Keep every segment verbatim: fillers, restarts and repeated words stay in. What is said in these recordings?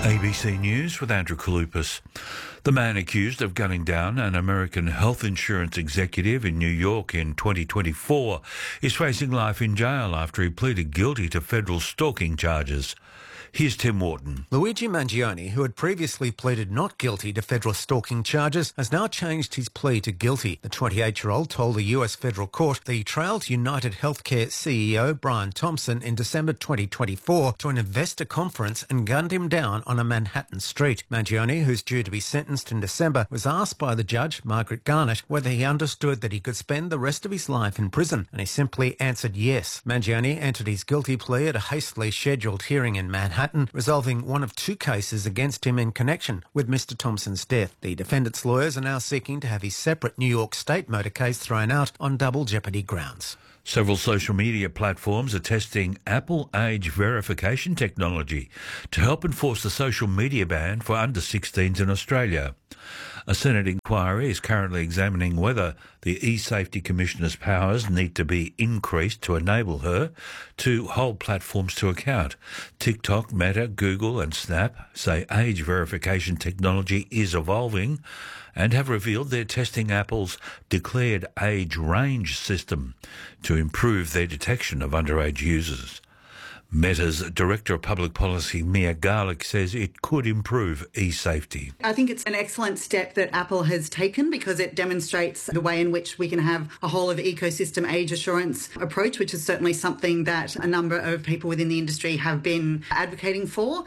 A B C News with Andrew Kalupas. The man accused of gunning down an American health insurance executive in New York in twenty twenty-four is facing life in jail after he pleaded guilty to federal stalking charges. Here's Tim Wharton. Luigi Mangione, who had previously pleaded not guilty to federal stalking charges, has now changed his plea to guilty. The twenty-eight-year-old told the U S federal court that he trailed United Healthcare C E O Brian Thompson in December twenty twenty-four to an investor conference and gunned him down on a Manhattan street. Mangione, who's due to be sentenced in December, was asked by the judge, Margaret Garnett, whether he understood that he could spend the rest of his life in prison, and he simply answered yes. Mangione entered his guilty plea at a hastily scheduled hearing in Manhattan, resolving one of two cases against him in connection with Mister Thompson's death. The defendant's lawyers are now seeking to have his separate New York State motor case thrown out on double jeopardy grounds. Several social media platforms are testing Apple age verification technology to help enforce the social media ban for under sixteens in Australia. A Senate inquiry is currently examining whether the eSafety Commissioner's powers need to be increased to enable her to hold platforms to account. TikTok, Meta, Google and Snap say age verification technology is evolving and have revealed they're testing Apple's declared age range system to improve their detection of underage users. Meta's Director of Public Policy, Mia Garlick, says it could improve e-safety. I think it's an excellent step that Apple has taken because it demonstrates the way in which we can have a whole of ecosystem age assurance approach, which is certainly something that a number of people within the industry have been advocating for.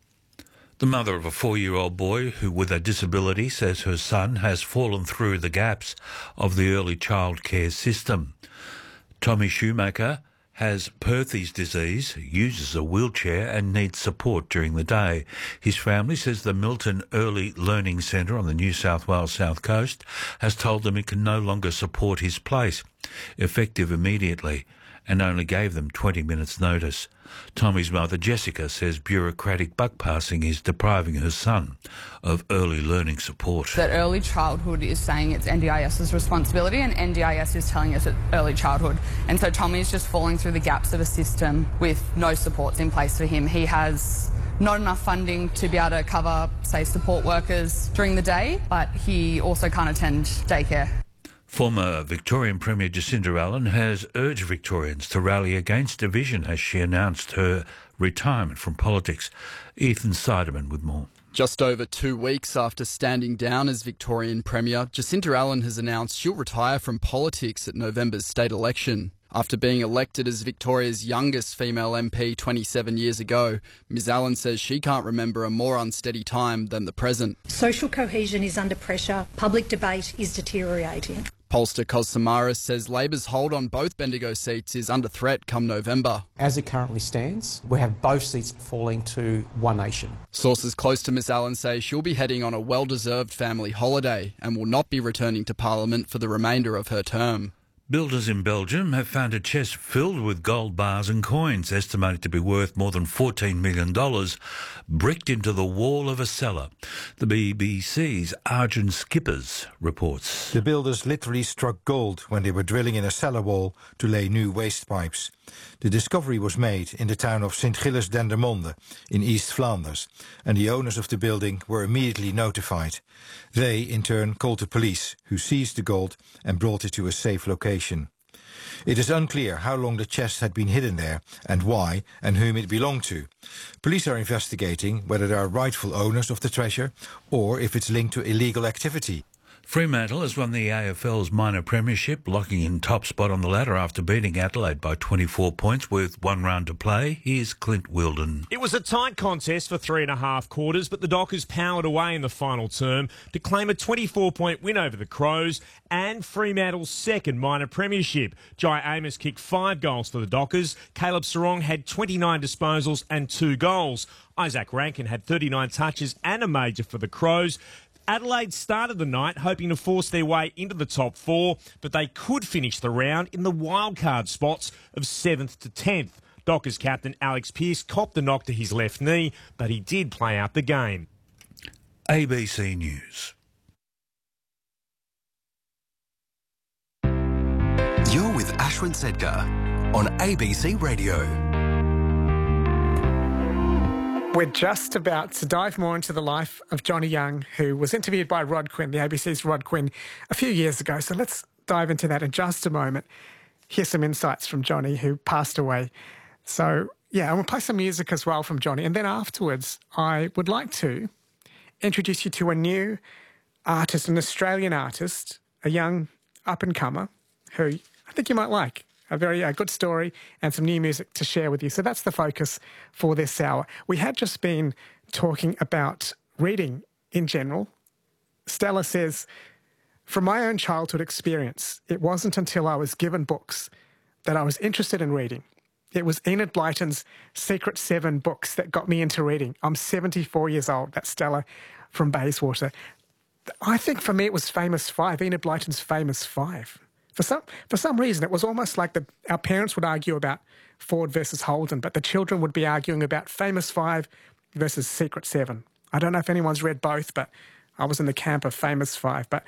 The mother of a four-year-old boy who with a disability says her son has fallen through the gaps of the early childcare system. Tommy Schumacher has Perthes disease, uses a wheelchair and needs support during the day. His family says the Milton Early Learning Centre on the New South Wales South Coast has told them it can no longer support his place, effective immediately, and only gave them twenty minutes notice. Tommy's mother, Jessica, says bureaucratic buck passing is depriving her son of early learning support. That early childhood is saying it's NDIS's responsibility and N D I S is telling us it's early childhood. And so Tommy is just falling through the gaps of a system with no supports in place for him. He has not enough funding to be able to cover, say, support workers during the day, but he also can't attend daycare. Former Victorian Premier Jacinda Allen has urged Victorians to rally against division as she announced her retirement from politics. Ethan Siderman with more. Just over two weeks after standing down as Victorian Premier, Jacinda Allen has announced she'll retire from politics at November's state election. After being elected as Victoria's youngest female M P twenty-seven years ago, Ms Allen says she can't remember a more unsteady time than the present. Social cohesion is under pressure, public debate is deteriorating. Pollster Kos Samaras says Labor's hold on both Bendigo seats is under threat come November. As it currently stands, we have both seats falling to One Nation. Sources close to Miss Allen say she'll be heading on a well-deserved family holiday and will not be returning to Parliament for the remainder of her term. Builders in Belgium have found a chest filled with gold bars and coins, estimated to be worth more than fourteen million dollars, bricked into the wall of a cellar. The B B C's Arjun Skippers reports. The builders literally struck gold when they were drilling in a cellar wall to lay new waste pipes. The discovery was made in the town of Sint Gilles Dendermonde in East Flanders, and the owners of the building were immediately notified. They, in turn, called the police, who seized the gold and brought it to a safe location. It is unclear how long the chest had been hidden there and why and whom it belonged to. Police are investigating whether there are rightful owners of the treasure or if it's linked to illegal activity. Fremantle has won the A F L's minor premiership, locking in top spot on the ladder after beating Adelaide by twenty-four points with one round to play. Here's Clint Wilden. It was a tight contest for three and a half quarters, but the Dockers powered away in the final term to claim a twenty-four point win over the Crows and Fremantle's second minor premiership. Jai Amos kicked five goals for the Dockers. Caleb Sarong had twenty-nine disposals and two goals. Isaac Rankin had thirty-nine touches and a major for the Crows. Adelaide started the night hoping to force their way into the top four, but they could finish the round in the wildcard spots of seventh to tenth. Dockers captain Alex Pearce copped the knock to his left knee, but he did play out the game. A B C News. You're with Ashwin Sedgar on A B C Radio. We're just about to dive more into the life of Johnny Young, who was interviewed by Rod Quinn, the A B C's Rod Quinn, a few years ago. So let's dive into that in just a moment. Here's some insights from Johnny, who passed away. So, yeah, and we'll play some music as well from Johnny. And then afterwards, I would like to introduce you to a new artist, an Australian artist, a young up-and-comer, who I think you might like. A very uh, good story and some new music to share with you. So that's the focus for this hour. We had just been talking about reading in general. Stella says, from my own childhood experience, it wasn't until I was given books that I was interested in reading. It was Enid Blyton's Secret Seven books that got me into reading. I'm seventy-four years old. That's Stella from Bayswater. I think for me it was Famous Five, Enid Blyton's Famous Five. For some, for some reason, it was almost like the, our parents would argue about Ford versus Holden, but the children would be arguing about Famous Five versus Secret Seven. I don't know if anyone's read both, but I was in the camp of Famous Five. But